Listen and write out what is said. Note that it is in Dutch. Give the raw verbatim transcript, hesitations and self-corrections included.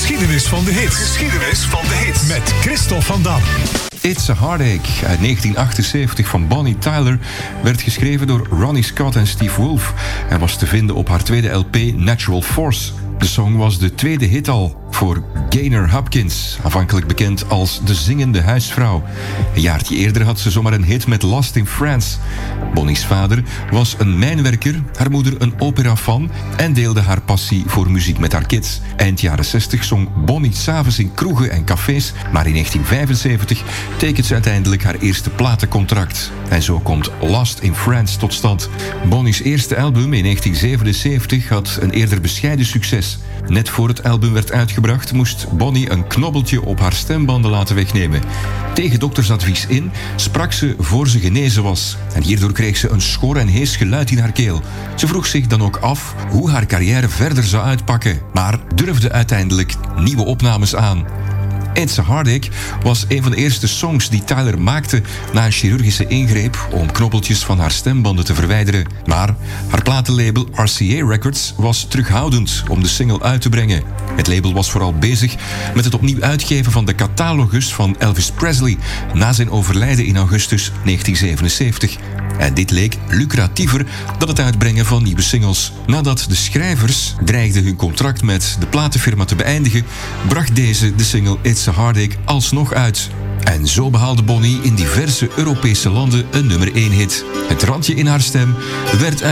geschiedenis van de hits. Geschiedenis van de hits. Met Christophe van Dam. It's a Heartache uit negentien achtenzeventig van Bonnie Tyler werd geschreven door Ronnie Scott en Steve Wolf en was te vinden op haar tweede L P Natural Force. De song was de tweede hit al voor Gaynor Hopkins, aanvankelijk bekend als de zingende huisvrouw. Een jaartje eerder had ze zomaar een hit met Lost in France. Bonnie's vader was een mijnwerker, haar moeder een opera-fan en deelde haar passie voor muziek met haar kids. Eind jaren zestig zong Bonnie 's avonds in kroegen en cafés, maar in negentien vijfenzeventig tekent ze uiteindelijk haar eerste platencontract. En zo komt Lost in France tot stand. Bonnie's eerste album in negentien zevenenzeventig had een eerder bescheiden succes. Net voor het album werd uitgebracht moest Bonnie een knobbeltje op haar stembanden laten wegnemen. Tegen doktersadvies in sprak ze voor ze genezen was. En hierdoor kreeg ze een schor en hees geluid in haar keel. Ze vroeg zich dan ook af hoe haar carrière verder zou uitpakken, maar durfde uiteindelijk nieuwe opnames aan. It's a Heartache was een van de eerste songs die Tyler maakte na een chirurgische ingreep om knobbeltjes van haar stembanden te verwijderen. Maar haar platenlabel R C A Records was terughoudend om de single uit te brengen. Het label was vooral bezig met het opnieuw uitgeven van de catalogus van Elvis Presley na zijn overlijden in augustus negentien zevenenzeventig. En dit leek lucratiever dan het uitbrengen van nieuwe singles. Nadat de schrijvers dreigden hun contract met de platenfirma te beëindigen, bracht deze de single It's a Heartache alsnog uit. En zo behaalde Bonnie in diverse Europese landen een nummer één hit. Het randje in haar stem werd uit